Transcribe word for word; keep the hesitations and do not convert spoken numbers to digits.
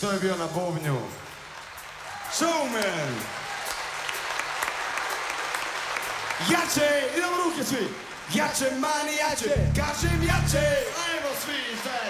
to je bio na bubnju. Showman! Jače, idemo ruke svi! Jače, mani, jače, kažem jače! Ajmo svi zajedno!